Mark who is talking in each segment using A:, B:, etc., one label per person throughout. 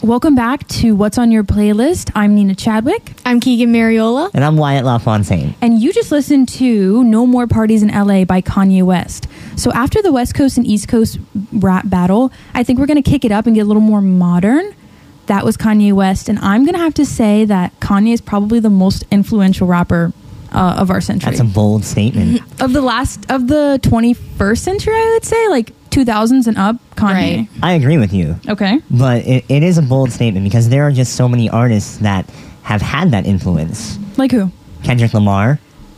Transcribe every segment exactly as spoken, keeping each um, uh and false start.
A: Welcome back to What's on Your Playlist. I'm Nina Chadwick.
B: I'm Keegan Mariola.
C: And I'm Wyatt LaFontaine.
A: And you just listened to No More Parties in L A by Kanye West. So after the West Coast and East Coast rap battle, I think we're going to kick it up and get a little more modern. That was Kanye West. And I'm going to have to say that Kanye is probably the most influential rapper uh, of our century.
C: That's a bold statement.
A: Of the last, of the twenty-first century, I would say, like two thousands and up, Kanye.
B: Right.
C: I agree with you.
A: Okay.
C: But it, it is a bold statement because there are just so many artists that have had that influence.
A: Like who?
C: Kendrick Lamar.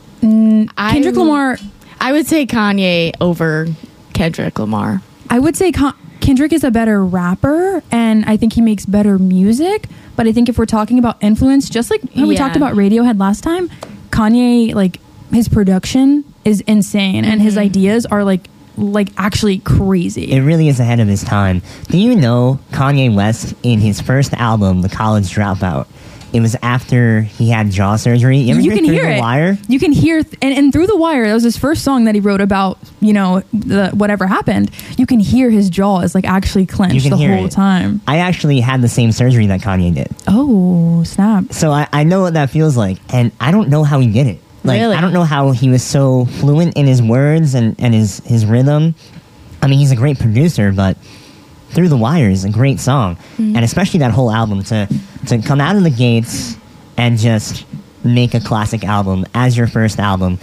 A: Mm,
B: I-
A: Kendrick Lamar.
B: I would say Kanye over Kendrick Lamar.
A: I would say Con- Kendrick is a better rapper, and I think he makes better music. But I think if we're talking about influence, just like when we
B: Yeah.
A: talked about Radiohead last time, Kanye, like, his production is insane, and his ideas are like like actually crazy.
C: It really is ahead of his time. Do you know Kanye West, in his first album, The College Dropout, it was after he had jaw surgery. You ever
A: you
C: hear
A: can
C: Through
A: hear
C: the
A: it.
C: Wire?
A: You can hear, th- and, and Through the Wire, that was his first song that he wrote about, you know, the, whatever happened. You can hear his jaw is like actually
C: You
A: clenched
C: can
A: the
C: hear
A: whole
C: it.
A: time.
C: I actually had the same surgery that Kanye did.
A: Oh, snap.
C: So I, I know what that feels like, and I don't know how he did it. Like,
B: Really?
C: I don't know how he was so fluent in his words and, and his, his rhythm. I mean, he's a great producer, but Through the Wire is a great song.
A: Mm-hmm.
C: And especially that whole album, to, to come out of the gates and just make a classic album as your first album,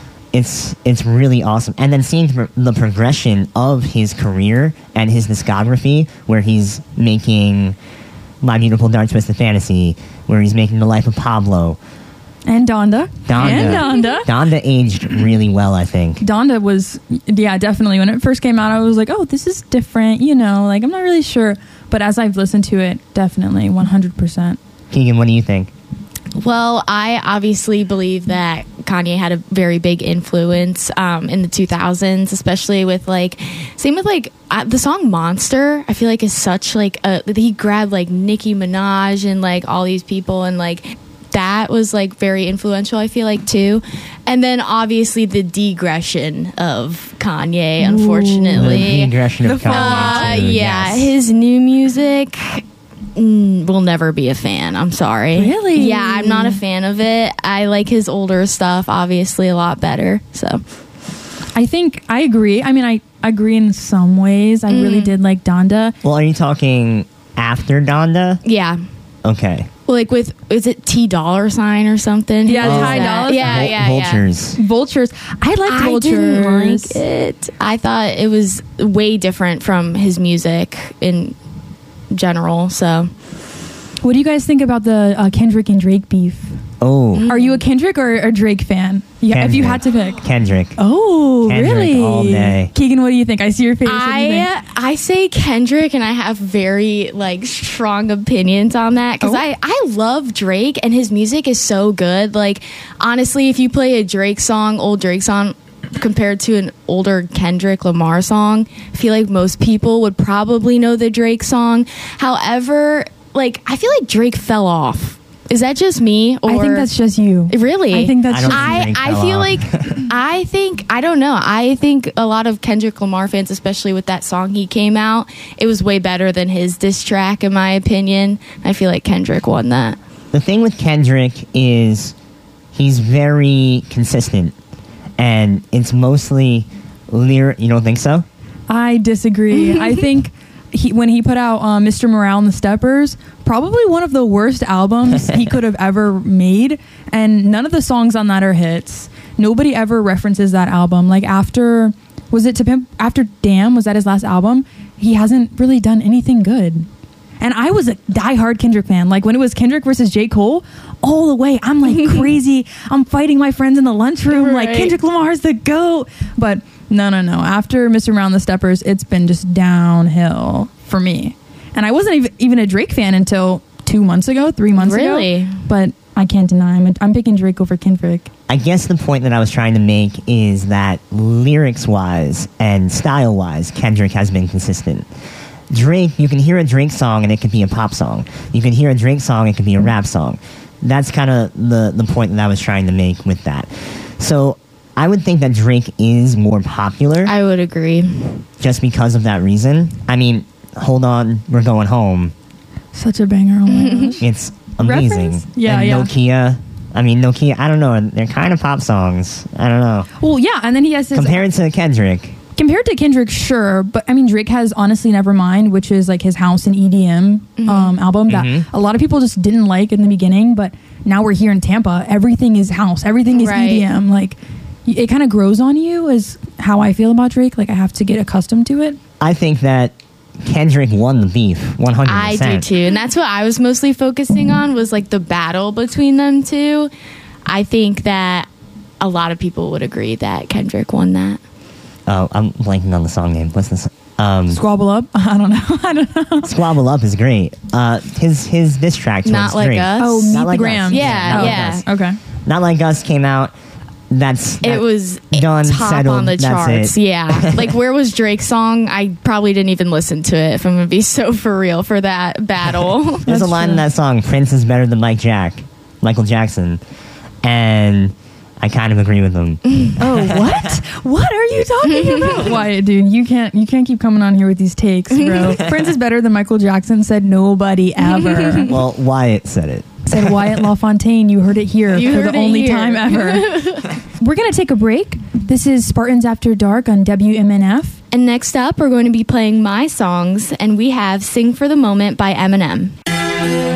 C: it's it's really awesome. And then seeing the, the progression of his career and his discography, where he's making My Beautiful Dark Twisted Fantasy, where he's making The Life of Pablo.
A: And Donda.
C: Donda.
A: And Donda.
C: Donda aged really well, I think.
A: Donda was, yeah, definitely. When it first came out, I was like, oh, this is different, you know, like, I'm not really sure. But as I've listened to it, definitely, one hundred percent.
C: Keegan, what do you think?
B: Well, I obviously believe that Kanye had a very big influence um, in the two thousands, especially with like, same with like uh, the song Monster. I feel like is such like a, he grabbed like Nicki Minaj and like all these people, and like that was like very influential, I feel like, too. And then obviously the degression of Kanye, unfortunately.
C: The regression of
A: The fall
C: Kanye.
B: Uh,
C: too,
B: yeah,
C: yes.
B: his new music mm, will never be a fan. I'm sorry.
A: Really?
B: Yeah, I'm not a fan of it. I like his older stuff, obviously, a lot better. So,
A: I think I agree. I mean, I agree in some ways. I really did like Donda.
C: Well, are you talking after Donda?
B: yeah.
C: Okay.
B: Well, like with, is it T Dollar Sign or something?
A: Yeah,
B: Who is
A: Ty
B: that?
A: Dolla
B: Yeah,
A: Sign.
C: Vul-
B: yeah, yeah.
C: Vultures.
A: Vultures. I liked
B: I
A: Vultures.
B: didn't like it. I thought it was way different from his music in general. So,
A: What do you guys think about the uh, Kendrick and Drake beef?
C: Oh,
A: Are you a Kendrick or a Drake fan? Yeah, if you had to pick.
C: Kendrick.
A: Oh,
C: Kendrick
A: really?
C: all day.
A: Keegan, what do you think? I see your face. What do you think?
B: I I say Kendrick, and I have very like strong opinions on that because
A: Oh.
B: I I love Drake and his music is so good. Like honestly, if you play a Drake song, old Drake song, compared to an older Kendrick Lamar song, I feel like most people would probably know the Drake song. However, like I feel like Drake fell off. Is that just me? Or
A: I think that's just you.
B: really.
A: I think that's
C: I don't
A: just
C: think
B: I,
C: Drake
B: I
C: fell
B: feel
C: off.
B: like I think I don't know. I think a lot of Kendrick Lamar fans, especially with that song he came out, it was way better than his diss track, in my opinion. I feel like Kendrick won that.
C: The thing with Kendrick is he's very consistent, and it's mostly lyric. You don't think so?
A: I disagree. I think he, when he put out uh, Mister Morale and the Steppers, probably one of the worst albums he could have ever made, and none of the songs on that are hits. Nobody ever references that album. Like after, was it to Pimp? After Damn, was that his last album? He hasn't really done anything good. And I was a diehard Kendrick fan. Like when it was Kendrick versus J. Cole, all the way, I'm like crazy. I'm fighting my friends in the lunchroom. Like
B: Right.
A: Kendrick Lamar's the GOAT. But no, no, no. After Mister Brown the Steppers, it's been just downhill for me. And I wasn't even, even a Drake fan until two months ago, three months
B: Really?
A: ago. But I can't deny I'm, a, I'm picking Drake over Kendrick.
C: I guess the point that I was trying to make is that lyrics-wise and style-wise, Kendrick has been consistent. Drake, you can hear a Drake song and it could be a pop song. You can hear a Drake song, it could be a rap song. That's kind of the, the point that I was trying to make with that. So I would think that Drake is more popular
B: I would agree.
C: just because of that reason. I mean, Hold On, We're Going Home.
A: Such a banger. Oh my gosh.
C: It's amazing.
A: Reference? Yeah,
C: and
A: yeah.
C: Nokia. I mean, Nokia, I don't know. They're kind of pop songs. I don't know.
A: Well, yeah, and then he has his...
C: Compared to Kendrick.
A: Compared to Kendrick, sure, but I mean, Drake has Honestly Nevermind, which is like his house and E D M
B: Mm-hmm.
A: um, album that
C: Mhm.
A: a lot of people just didn't like in the beginning, but now we're here in Tampa. Everything is house, everything is
B: Right.
A: E D M. Like, y- it kind of grows on you, is how I feel about Drake. Like, I have to get accustomed to it.
C: I think that Kendrick won the beef, one hundred
B: I
C: percent.
B: do too, and that's what I was mostly focusing on was like the battle between them two. I think that a lot of people would agree that Kendrick won that.
C: Oh, I'm blanking on the song name. What's this? Um,
A: Squabble Up? I don't know. I don't know.
C: Squabble Up is great. Uh, his his diss track towards
B: Not Like
C: Drake.
B: Us?
A: Oh, Meet
C: Not
A: the
C: Like Us.
A: Grams.
B: Yeah,
C: Not Like
B: yeah.
C: Us.
A: Okay.
C: Not Like Us came out. That's
B: It
C: that-
B: was
C: done,
B: top
C: settled,
B: on the
C: that's
B: charts.
C: it.
B: Yeah. Like, where was Drake's song? I probably didn't even listen to it, if I'm going to be so for real for that battle.
C: There's a
A: That's
C: line in
A: true.
C: that song, Prince is better than Mike Jack, Michael Jackson. And I kind of agree with him.
A: Oh, what? What are you talking about? Wyatt, dude, you can't you can't keep coming on here with these takes, bro. Prince is better than Michael Jackson, said nobody ever.
C: Well, Wyatt said it.
A: Said Wyatt LaFontaine, you heard it here
B: You
A: for
B: heard
A: the
B: it
A: only
B: here.
A: time ever. We're going to take a break. This is Spartans After Dark on W M N F.
B: And next up, we're going to be playing my songs, and we have Sing for the Moment by Eminem.